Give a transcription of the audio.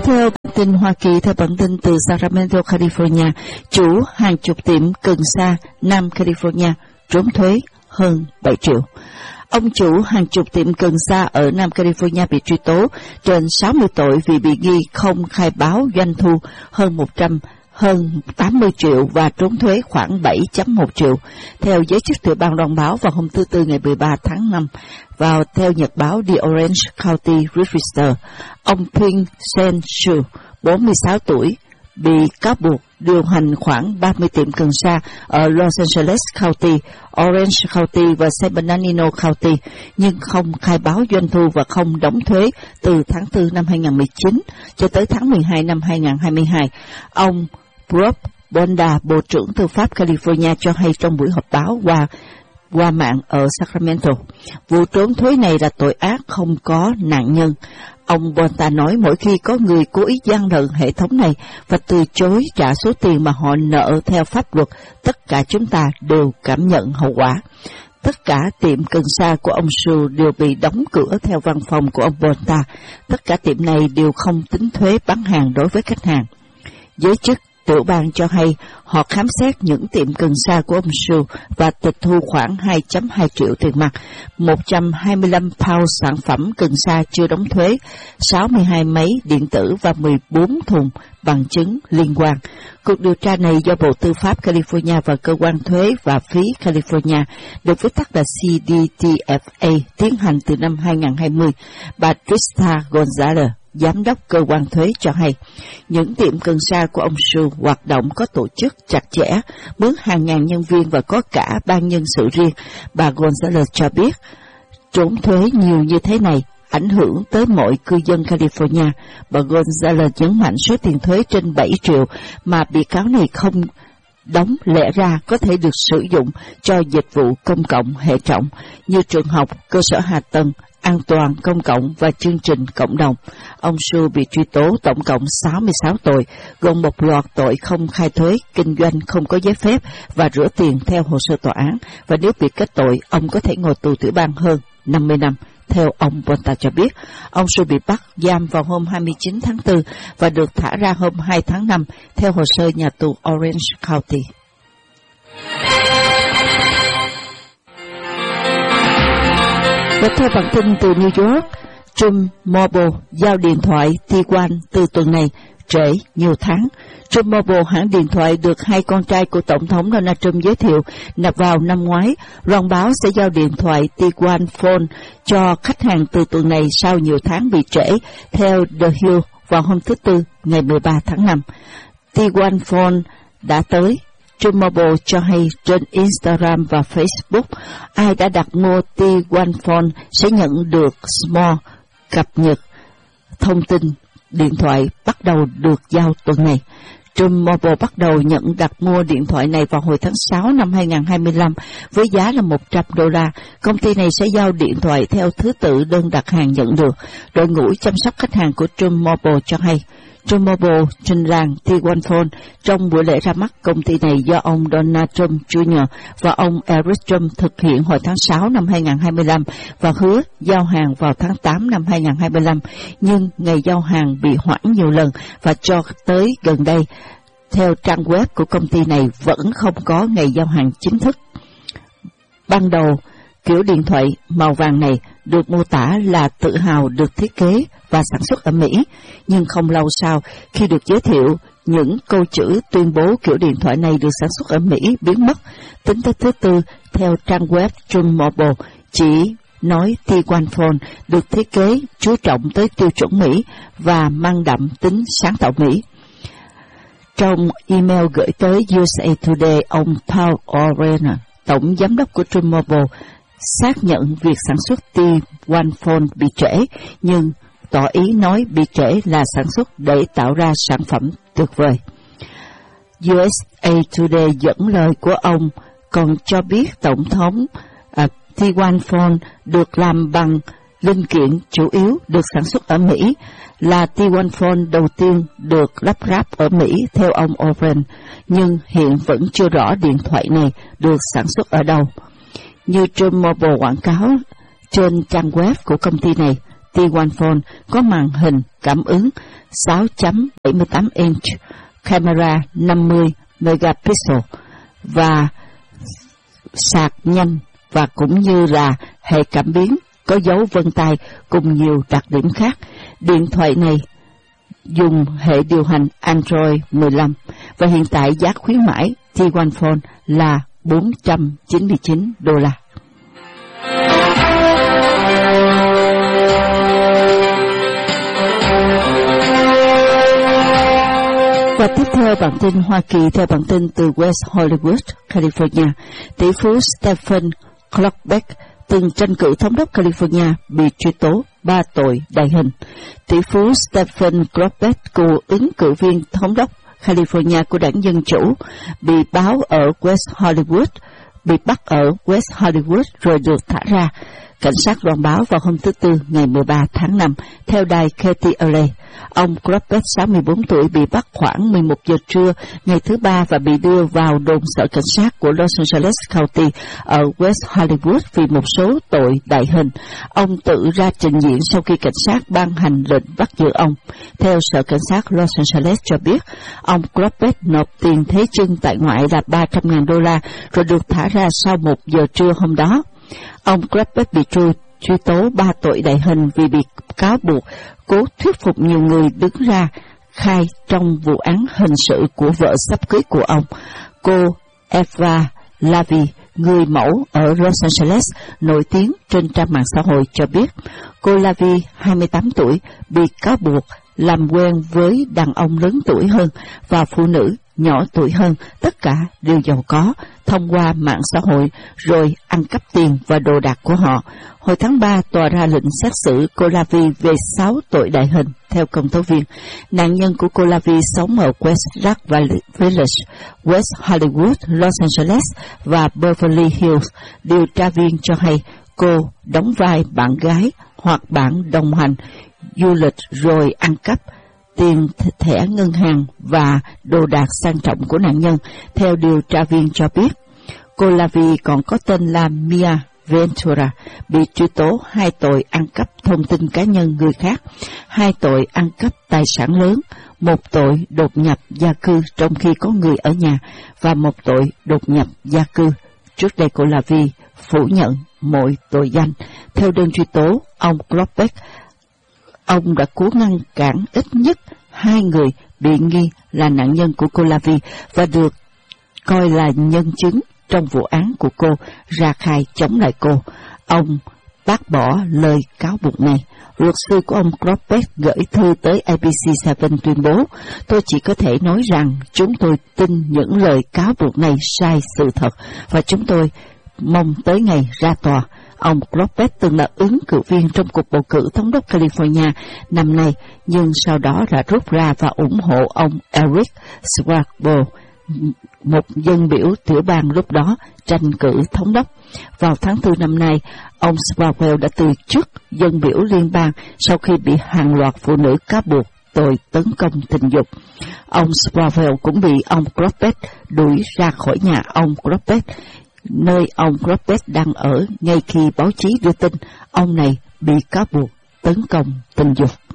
theo bản tin Hoa Kỳ, theo bản tin từ Sacramento, California, chủ hàng chục tiệm cần sa Nam California trốn thuế hơn 7 triệu. Ông chủ hàng chục tiệm cần sa ở Nam California bị truy tố trên 60 tội vì bị nghi không khai báo doanh thu hơn 80 triệu và trốn thuế khoảng 7.1 triệu. Theo giới chức tiểu bang loan báo vào hôm thứ Tư ngày 13 tháng 5, theo nhật báo The Orange County Register, ông Ping Sen-shu, 46 tuổi, bị cáo buộc điều hành khoảng 30 tiệm cần sa ở Los Angeles County, Orange County và San Bernardino County, nhưng không khai báo doanh thu và không đóng thuế từ tháng 4 năm 2019 cho tới tháng 12 năm 2022. Ông Brock Bonda, Bộ trưởng Tư pháp California, cho hay trong buổi họp báo qua mạng ở Sacramento, vụ trốn thuế này là tội ác không có nạn nhân. Ông Bonta nói mỗi khi có người cố ý gian lận hệ thống này và từ chối trả số tiền mà họ nợ theo pháp luật, tất cả chúng ta đều cảm nhận hậu quả. Tất cả tiệm cần sa của ông Su đều bị đóng cửa theo văn phòng của ông Bonta. Tất cả tiệm này đều không tính thuế bán hàng đối với khách hàng. Giới chức tiểu bang cho hay họ khám xét những tiệm cần sa của ông Su và tịch thu khoảng 2.2 triệu tiền mặt, 125 pound sản phẩm cần sa chưa đóng thuế, 62 máy điện tử và 14 thùng bằng chứng liên quan. Cuộc điều tra này do Bộ Tư pháp California và Cơ quan Thuế và Phí California, được viết tắt là CDTFA, tiến hành từ năm 2020. Bà Trista Gonzalez, Giám đốc Cơ quan Thuế cho hay, những tiệm cần sa của ông Su hoạt động có tổ chức chặt chẽ, mướn hàng ngàn nhân viên và có cả ban nhân sự riêng. Bà Gonzalez cho biết, trốn thuế nhiều như thế này ảnh hưởng tới mọi cư dân California. Bà Gonzalez nhấn mạnh số tiền thuế trên 7 triệu mà bị cáo này không đóng lẽ ra có thể được sử dụng cho dịch vụ công cộng hệ trọng như trường học, cơ sở hạ tầng, an toàn công cộng và chương trình cộng đồng. Ông Su bị truy tố tổng cộng 66 tội, gồm một loạt tội không khai thuế, kinh doanh không có giấy phép và rửa tiền theo hồ sơ tòa án, và nếu bị kết tội, ông có thể ngồi tù tiểu bang hơn 50 năm. Theo ông Bonta cho biết, ông Su bị bắt giam vào hôm 29 tháng 4 và được thả ra hôm 2 tháng 5 theo hồ sơ nhà tù Orange County. Và theo bản tin từ New York, Trump Mobile giao điện thoại T1 từ tuần này trễ nhiều tháng. Trump Mobile, hãng điện thoại được hai con trai của Tổng thống Donald Trump giới thiệu nạp vào năm ngoái, loan báo sẽ giao điện thoại T1 Phone cho khách hàng từ tuần này sau nhiều tháng bị trễ, theo The Hill vào hôm thứ Tư ngày 13 tháng 5. T1 Phone đã tới. Trump Mobile cho hay trên Instagram và Facebook, ai đã đặt mua T1 Phone sẽ nhận được Small cập nhật thông tin điện thoại bắt đầu được giao tuần này. Trump Mobile bắt đầu nhận đặt mua điện thoại này vào hồi tháng 6 năm 2025 với giá là $100. Công ty này sẽ giao điện thoại theo thứ tự đơn đặt hàng nhận được. Đội ngũ chăm sóc khách hàng của Trump Mobile cho hay, Trump Mobile trình làng T1 Phone trong buổi lễ ra mắt công ty này do ông Donald Trump Jr. và ông Eric Trump thực hiện hồi tháng 6 năm 2025 và hứa giao hàng vào tháng 8 năm 2025, nhưng ngày giao hàng bị hoãn nhiều lần và cho tới gần đây, theo trang web của công ty này, vẫn không có ngày giao hàng chính thức. Ban đầu, kiểu điện thoại màu vàng này được mô tả là tự hào được thiết kế và sản xuất ở Mỹ, nhưng không lâu sau, khi được giới thiệu, những câu chữ tuyên bố kiểu điện thoại này được sản xuất ở Mỹ biến mất. Tính tới thứ Tư, theo trang web Trump Mobile, chỉ nói T1 Phone được thiết kế chú trọng tới tiêu chuẩn Mỹ và mang đậm tính sáng tạo Mỹ. Trong email gửi tới USA Today, ông Paul O'Reilly, tổng giám đốc của Trump Mobile, xác nhận việc sản xuất T1 Phone bị trễ, nhưng tỏ ý nói bị trễ là sản xuất để tạo ra sản phẩm tuyệt vời. USA Today dẫn lời của ông còn cho biết Tổng thống T1 Phone được làm bằng linh kiện chủ yếu được sản xuất ở Mỹ, là T1 Phone đầu tiên được lắp ráp ở Mỹ theo ông O'Reilly, nhưng hiện vẫn chưa rõ điện thoại này được sản xuất ở đâu. Như Trump Mobile quảng cáo trên trang web của công ty này, T1 phone có màn hình cảm ứng 6.78 inch, camera 50 megapixel và sạc nhanh, và cũng như là hệ cảm biến có dấu vân tay cùng nhiều đặc điểm khác. Điện thoại này dùng hệ điều hành Android 15 và hiện tại giá khuyến mãi T1 phone là $499. Và tiếp theo bản tin Hoa Kỳ, theo bản tin từ West Hollywood, California, tỷ phú Stephen Klobuchar từng tranh cử thống đốc California bị truy tố 3 tội đại hình. Tỷ phú Stephen Klobuchar, cựu ứng cử viên thống đốc California của đảng Dân Chủ, bị bắt ở West Hollywood rồi được thả ra. Cảnh sát loan báo vào hôm thứ Tư ngày 13 tháng 5, theo đài KTLA. Ông Klobuchar, 64 tuổi, bị bắt khoảng 11 giờ trưa ngày thứ Ba và bị đưa vào đồn sở cảnh sát của Los Angeles County ở West Hollywood vì một số tội đại hình. Ông tự ra trình diện sau khi cảnh sát ban hành lệnh bắt giữ ông. Theo sở cảnh sát Los Angeles cho biết, ông Klobuchar nộp tiền thế chân tại ngoại là $300,000 rồi được thả ra sau 1 giờ trưa hôm đó. Ông Klobuchar bị truy tố 3 tội đại hình vì bị cáo buộc cố thuyết phục nhiều người đứng ra khai trong vụ án hình sự của vợ sắp cưới của ông, cô Eva Lavi, người mẫu ở Los Angeles, nổi tiếng trên trang mạng xã hội cho biết. Cô Lavi, 28 tuổi, bị cáo buộc làm quen với đàn ông lớn tuổi hơn và phụ nữ nhỏ tuổi hơn, tất cả đều giàu có, thông qua mạng xã hội rồi ăn cắp tiền và đồ đạc của họ. Hồi tháng 3, tòa ra lệnh xét xử cô Lavi về 6 tội đại hình. Theo công tố viên, nạn nhân của cô Lavi sống ở West Rock Village, West Hollywood, Los Angeles và Beverly Hills. Điều tra viên cho hay cô đóng vai bạn gái hoặc bạn đồng hành du lịch rồi ăn cắp tiền thẻ ngân hàng và đồ đạc sang trọng của nạn nhân. Theo điều tra viên cho biết, cô Lavi còn có tên là Mia Ventura, bị truy tố 2 tội ăn cắp thông tin cá nhân người khác, 2 tội ăn cắp tài sản lớn, 1 tội đột nhập gia cư trong khi có người ở nhà và 1 tội đột nhập gia cư. Trước đây cô Lavi phủ nhận mọi tội danh. Theo đơn truy tố, ông Klobuchar, ông đã cố ngăn cản ít nhất 2 người bị nghi là nạn nhân của cô Lavi và được coi là nhân chứng trong vụ án của cô ra khai chống lại cô. Ông bác bỏ lời cáo buộc này. Luật sư của ông Klobuchar gửi thư tới ABC7 tuyên bố, tôi chỉ có thể nói rằng chúng tôi tin những lời cáo buộc này sai sự thật và chúng tôi mong tới ngày ra tòa. Ông Klobuchar từng là ứng cử viên trong cuộc bầu cử thống đốc California năm nay, nhưng sau đó đã rút ra và ủng hộ ông Eric Swalwell, một dân biểu tiểu bang lúc đó tranh cử thống đốc. Vào tháng 4 năm nay, ông Swalwell đã từ chức dân biểu liên bang sau khi bị hàng loạt phụ nữ cáo buộc tội tấn công tình dục. Ông Swalwell cũng bị ông Klobuchar đuổi ra khỏi nhà ông Klobuchar, nơi ông Klobuchar đang ở, ngay khi báo chí đưa tin ông này bị cáo buộc tấn công tình dục.